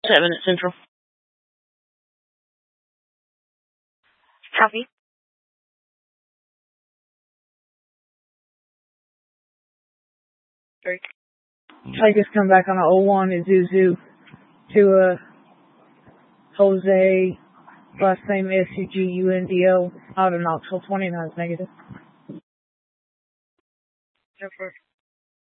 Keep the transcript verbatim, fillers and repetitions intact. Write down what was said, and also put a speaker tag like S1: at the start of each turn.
S1: seven at Central.
S2: Copy. Three.
S3: I just come back on a oh one at Zuzu to uh, Jose, last name S U G U N D O, out of Knoxville, twenty-nine is negative.
S2: No,